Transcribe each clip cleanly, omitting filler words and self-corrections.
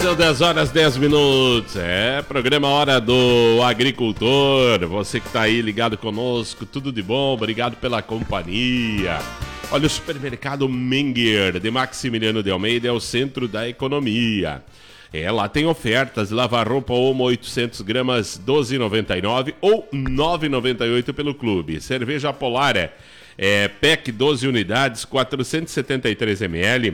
São 10 horas 10 minutos, programa Hora do Agricultor, você que está aí ligado conosco, tudo de bom, obrigado pela companhia. Olha, o supermercado Menger, de Maximiliano de Almeida, é o centro da economia. Lá tem ofertas, lavar roupa Omo 800 gramas, 12,99 ou 9,98 pelo clube. Cerveja Polar, PEC 12 unidades, 473 ml,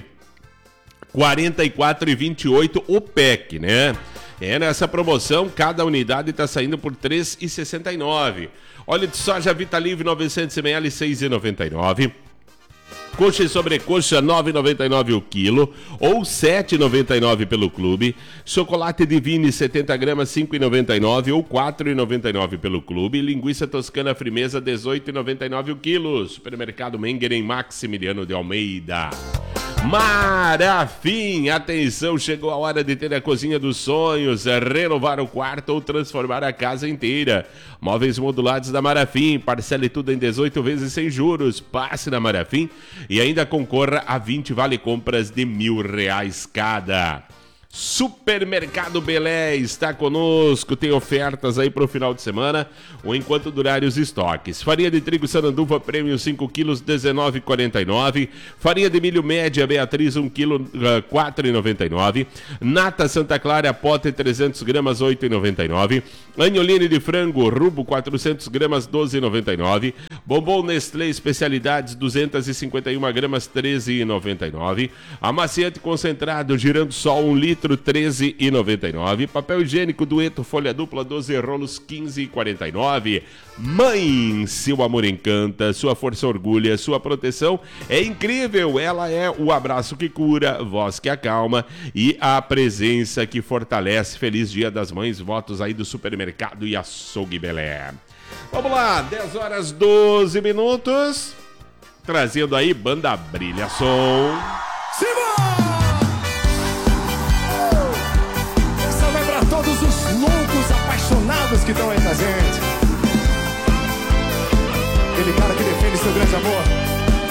44,28 o PEC, né? Nessa promoção, cada unidade está saindo por R$ 3,69. Óleo de soja Vitalive 900 ml, 6,99. Coxa e sobrecoxa, R$ 9,99 o quilo ou R$ 7,99 pelo clube. Chocolate Divine, 70 gramas, R$ 5,99 ou R$ 4,99 pelo clube. Linguiça toscana Frimeza, R$ 18,99 o quilo. Supermercado Menger em Maximiliano de Almeida. Marafim, atenção, chegou a hora de ter a cozinha dos sonhos, renovar o quarto ou transformar a casa inteira. Móveis modulados da Marafim, parcele tudo em 18 vezes sem juros. Passe na Marafim e ainda concorra a 20 vale compras de R$1.000 cada. Supermercado Belé está conosco, tem ofertas aí para o final de semana ou enquanto durarem os estoques. Farinha de trigo Sananduva Premium 5 quilos, R$19,49. Farinha de milho média Beatriz 1 quilo, R$4,99. Nata Santa Clara pote 300 gramas, R$8,99. Agnoline de frango Rubo 400 gramas, R$12,99. Bombom Nestlé Especialidades 251 gramas, R$13,99. Amaciante concentrado Girando Sol 1 litro, R$13,99. Papel higiênico Dueto Folha Dupla 12 rolos, R$15,49. Mãe, seu amor encanta, sua força orgulha, sua proteção é incrível. Ela é o abraço que cura, voz que acalma e a presença que fortalece. Feliz Dia das Mães, votos aí do Supermercado e Açougue Belé. Vamos lá, 10 horas 12 minutos, trazendo aí Banda Brilha Som. Todos os loucos apaixonados que estão aí com a gente. Aquele cara que defende seu grande amor.